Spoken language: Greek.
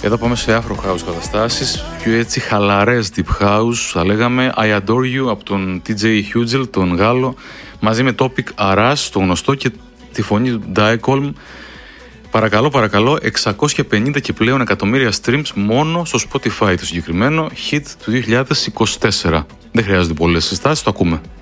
Εδώ πάμε σε Afro House καταστάσεις, πιο έτσι χαλαρές Deep House, θα λέγαμε. I Adore You από τον TJ Hugel, τον Γάλλο, μαζί με Topic Aras, το γνωστό, και τη φωνή του Diacholm. Παρακαλώ, 650 και πλέον εκατομμύρια streams μόνο στο Spotify, το συγκεκριμένο hit του 2024. Δεν χρειάζονται πολλές συστάσεις, το ακούμε.